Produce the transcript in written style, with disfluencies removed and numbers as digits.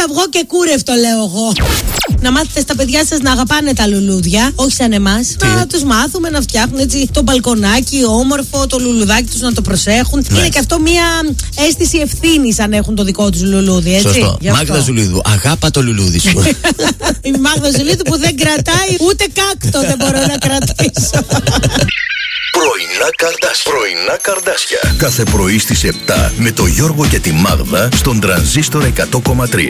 αυγό και κούρευτο, λέω εγώ. Να μάθετε στα παιδιά σας να αγαπάνε τα λουλούδια, όχι σαν εμάς. Να τους μάθουμε να φτιάχνουν έτσι το μπαλκονάκι όμορφο, το λουλουδάκι τους να το προσέχουν. Ναι. Είναι και αυτό μια αίσθηση ευθύνης αν έχουν το δικό τους λουλούδι, έτσι. Σωστό. Μάγδα Ζουλίδου, αγάπα το λουλούδι σου. Η Μάγδα Ζουλίδου που δεν κρατάει ούτε κάκτο δεν μπορώ να κρατήσω. Πρωινά Καρδάσια. Κάθε πρωί στις 7 με το Γιώργο και τη Μάγδα στον Τρανζίστορ 100,3.